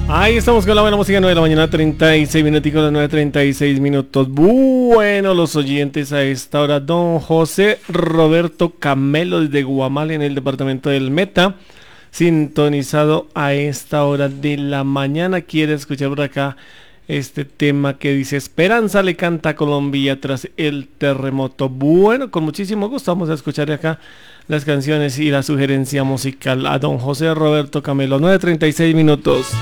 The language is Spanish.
Ahí estamos con la buena música, 9 de la mañana, 36 minuticos, las 9:36 minutos. Bueno, los oyentes a esta hora, don José Roberto Camelo desde Guamal en el departamento del Meta, sintonizado a esta hora de la mañana. Quiere escuchar por acá este tema que dice: Esperanza le canta a Colombia tras el terremoto. Bueno, con muchísimo gusto vamos a escuchar acá las canciones y la sugerencia musical a don José Roberto Camelo, 9:36 minutos.